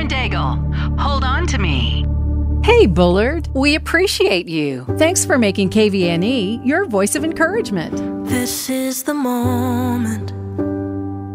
and Daigle. Hold on to me. Hey, Bullard. We appreciate you. Thanks for making KVNE your voice of encouragement. This is the moment